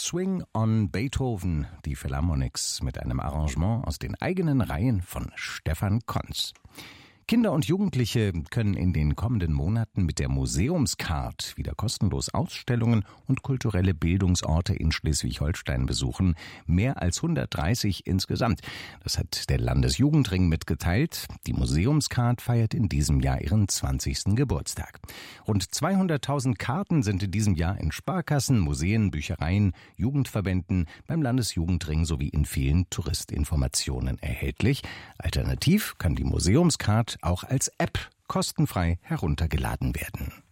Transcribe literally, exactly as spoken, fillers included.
Swing on Beethoven, die Philharmonics mit einem Arrangement aus den eigenen Reihen von Stefan Konz. Kinder und Jugendliche können in den kommenden Monaten mit der Museumscard wieder kostenlos Ausstellungen und kulturelle Bildungsorte in Schleswig-Holstein besuchen. Mehr als hundertdreißig insgesamt. Das hat der Landesjugendring mitgeteilt. Die Museumscard feiert in diesem Jahr ihren zwanzigsten Geburtstag. Rund zweihunderttausend Karten sind in diesem Jahr in Sparkassen, Museen, Büchereien, Jugendverbänden, beim Landesjugendring sowie in vielen Touristinformationen erhältlich. Alternativ kann die Museumscard auch als App kostenfrei heruntergeladen werden.